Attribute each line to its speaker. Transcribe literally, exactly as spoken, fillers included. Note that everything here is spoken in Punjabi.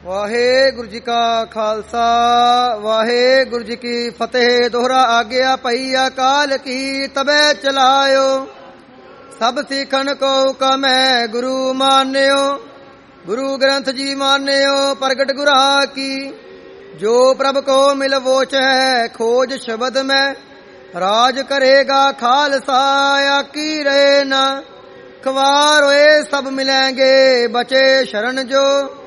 Speaker 1: ਵਾਹਿਗੁਰੂ ਜੀ ਕਾ ਖਾਲਸਾ ਵਾਹਿਗੁਰੂ ਜੀ ਕੀ ਫਤਿਹ। ਦੋਹਰਾ ਆਗਿਆ ਪਈ ਅਕਾਲ ਕੀ ਤਬੈ ਚਲਾਇਓ। ਸਭ ਸਿੱਖਣ ਕੋ ਹੁਕਮੈ ਗੁਰੂ ਮਾਨਿਓ। ਗੁਰੂ ਗ੍ਰੰਥ ਜੀ ਮਾਨਿਓ ਪ੍ਰਗਟ ਗੁਰਾ ਕੀ। ਜੋ ਪ੍ਰਭ ਕੋ ਮਿਲ ਵੋਚ ਹੈ ਖੋਜ ਸ਼ਬਦ ਮੈਂ। ਰਾਜ ਕਰੇਗਾ ਖਾਲਸਾ ਆਕੀ ਰਹੇ ਨਾ। ਖਵਾਰ ਹੋਏ ਸਭ ਮਿਲੈਂਗੇ ਬਚੇ ਸ਼ਰਨ ਜੋ।